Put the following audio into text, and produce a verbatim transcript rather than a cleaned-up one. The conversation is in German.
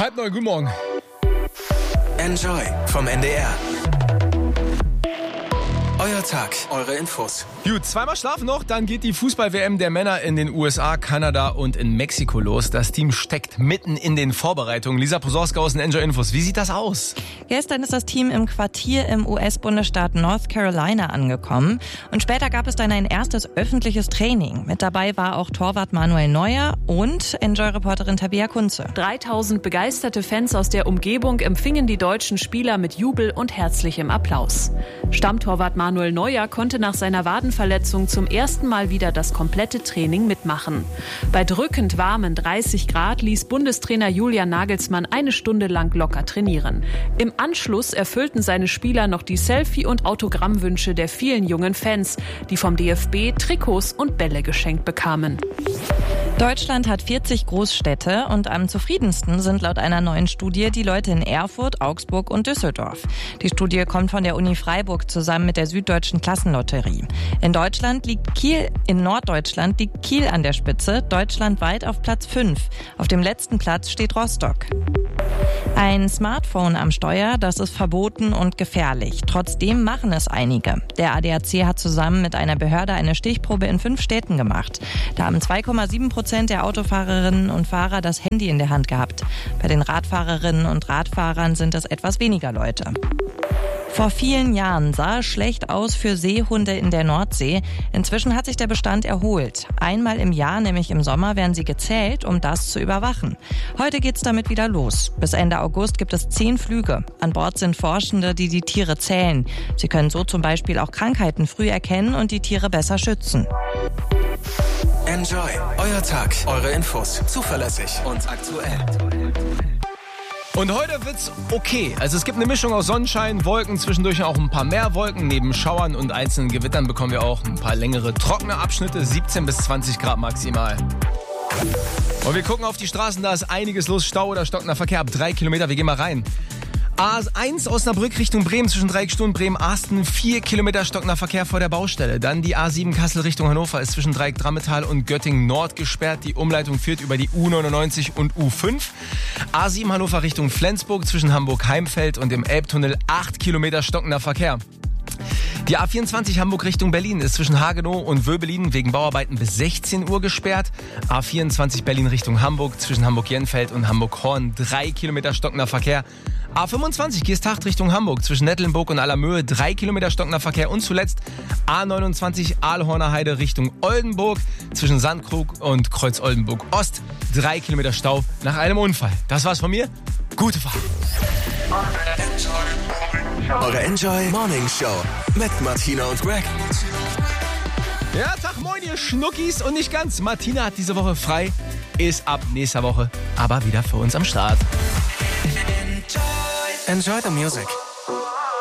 Halb neun, guten Morgen. Enjoy vom N D R. Euer Tag, eure Infos. Gut, zweimal schlafen noch, dann geht die Fußball-W M der Männer in den U S A, Kanada und in Mexiko los. Das Team steckt mitten in den Vorbereitungen. Lisa Posorska aus den Enjoy Infos. Wie sieht das aus? Gestern ist das Team im Quartier im U S-Bundesstaat North Carolina angekommen. Und später gab es dann ein erstes öffentliches Training. Mit dabei war auch Torwart Manuel Neuer und Enjoy-Reporterin Tabea Kunze. dreitausend begeisterte Fans aus der Umgebung empfingen die deutschen Spieler mit Jubel und herzlichem Applaus. Stammtorwart Manuel Neuer konnte nach seiner Wadenverletzung zum ersten Mal wieder das komplette Training mitmachen. Bei drückend warmen dreißig Grad ließ Bundestrainer Julian Nagelsmann eine Stunde lang locker trainieren. Im Anschluss erfüllten seine Spieler noch die Selfie- und Autogrammwünsche der vielen jungen Fans, die vom D F B Trikots und Bälle geschenkt bekamen. Deutschland hat vierzig Großstädte und am zufriedensten sind laut einer neuen Studie die Leute in Erfurt, Augsburg und Düsseldorf. Die Studie kommt von der Uni Freiburg zusammen mit der Süddeutschen Klassenlotterie. In Deutschland liegt Kiel, in Norddeutschland liegt Kiel an der Spitze, deutschlandweit auf Platz fünf. Auf dem letzten Platz steht Rostock. Ein Smartphone am Steuer, das ist verboten und gefährlich. Trotzdem machen es einige. Der A D A C hat zusammen mit einer Behörde eine Stichprobe in fünf Städten gemacht. Da haben zwei Komma sieben Prozent der Autofahrerinnen und Fahrer das Handy in der Hand gehabt. Bei den Radfahrerinnen und Radfahrern sind es etwas weniger Leute. Vor vielen Jahren sah es schlecht aus für Seehunde in der Nordsee. Inzwischen hat sich der Bestand erholt. Einmal im Jahr, nämlich im Sommer, werden sie gezählt, um das zu überwachen. Heute geht's damit wieder los. Bis Ende August gibt es zehn Flüge. An Bord sind Forschende, die die Tiere zählen. Sie können so zum Beispiel auch Krankheiten früh erkennen und die Tiere besser schützen. Enjoy, euer Tag, eure Infos. Zuverlässig und aktuell. Und heute wird's okay. Also es gibt eine Mischung aus Sonnenschein, Wolken, zwischendurch auch ein paar mehr Wolken. Neben Schauern und einzelnen Gewittern bekommen wir auch ein paar längere trockene Abschnitte, siebzehn bis zwanzig Grad maximal. Und wir gucken auf die Straßen, da ist einiges los. Stau oder stockender Verkehr ab drei Kilometer. Wir gehen mal rein. A eins Osnabrück Richtung Bremen zwischen Dreieckstuhl und Bremen-Asten, vier Kilometer stockender Verkehr vor der Baustelle. Dann die A sieben Kassel Richtung Hannover ist zwischen Dreieck Drammetal und Göttingen Nord gesperrt. Die Umleitung führt über die U neunundneunzig und U fünf. A sieben Hannover Richtung Flensburg zwischen Hamburg-Heimfeld und dem Elbtunnel, acht Kilometer stockender Verkehr. Die A vierundzwanzig Hamburg Richtung Berlin ist zwischen Hagenow und Wöbelin wegen Bauarbeiten bis sechzehn Uhr gesperrt. A vierundzwanzig Berlin Richtung Hamburg zwischen Hamburg-Jenfeld und Hamburg-Horn, drei Kilometer stockender Verkehr. A fünfundzwanzig Geesthacht Richtung Hamburg zwischen Nettlenburg und Allermöhe, drei Kilometer stockender Verkehr. Und zuletzt A neunundzwanzig Aalhorner Heide Richtung Oldenburg zwischen Sandkrug und Kreuz Oldenburg Ost, drei Kilometer Stau nach einem Unfall. Das war's von mir. Gute Fahrt. Eure Enjoy Morning Show mit Martina und Greg. Ja, Tag moin, ihr Schnuckis. Und nicht ganz. Martina hat diese Woche frei, ist ab nächster Woche aber wieder für uns am Start. Enjoy the music.